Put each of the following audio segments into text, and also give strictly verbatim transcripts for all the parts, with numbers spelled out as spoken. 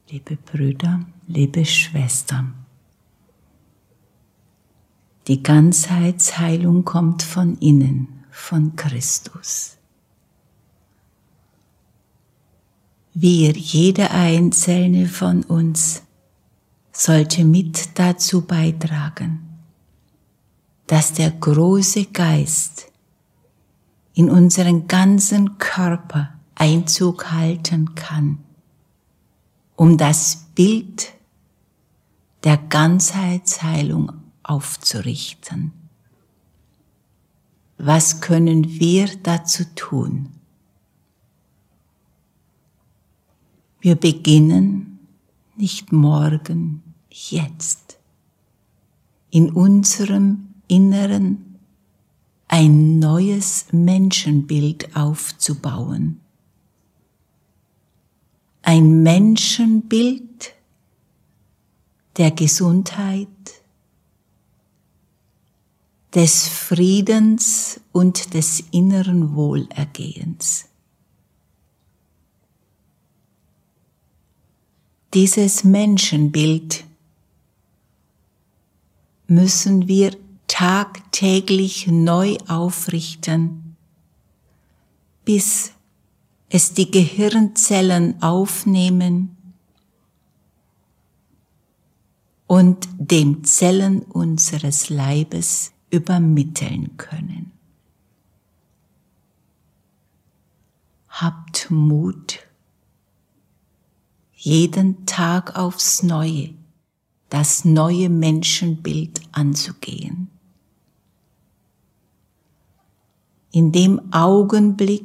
Liebe Brüder, liebe Schwestern, die Ganzheitsheilung kommt von innen, von Christus. Wir, jeder einzelne von uns, sollte mit dazu beitragen, dass der große Geist in unseren ganzen Körper Einzug halten kann, um das Bild der Ganzheitsheilung aufzurichten. Was können wir dazu tun? Wir beginnen nicht morgen, jetzt, in unserem Inneren ein neues Menschenbild aufzubauen. Ein Menschenbild der Gesundheit, des Friedens und des inneren Wohlergehens. Dieses Menschenbild müssen wir tagtäglich neu aufrichten, bis es die Gehirnzellen aufnehmen und den Zellen unseres Leibes übermitteln können. Habt Mut, jeden Tag aufs Neue das neue Menschenbild anzugehen. In dem Augenblick,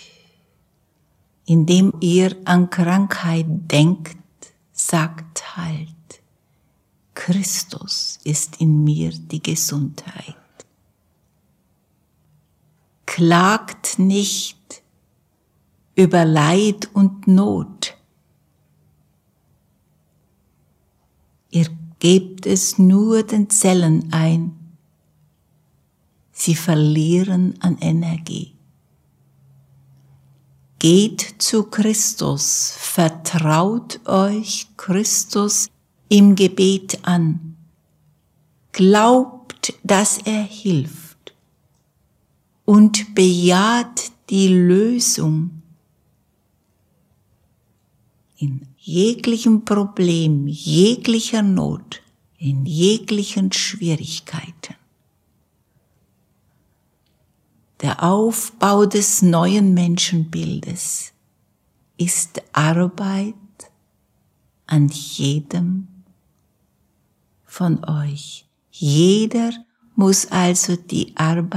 in dem ihr an Krankheit denkt, sagt halt, Christus ist in mir die Gesundheit. Klagt nicht über Leid und Not. Ihr gebt es nur den Zellen ein. Sie verlieren an Energie. Geht zu Christus, vertraut euch Christus im Gebet an. Glaubt, dass er hilft und bejaht die Lösung in jeglichem Problem, jeglicher Not, in jeglichen Schwierigkeiten. Der Aufbau des neuen Menschenbildes ist Arbeit an jedem von euch. Jeder muss also die Arbeit